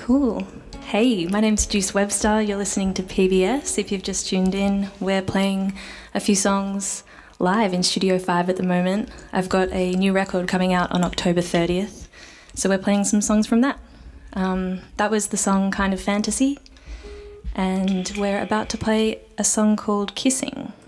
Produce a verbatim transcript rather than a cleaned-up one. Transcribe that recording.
Cool. Hey, my name's Juice Webster. You're listening to P B S. If you've just tuned in, we're playing a few songs live in Studio five at the moment. I've got a new record coming out on October thirtieth, so we're playing some songs from that. Um, that was the song Kind of Fantasy, and we're about to play a song called Kissing.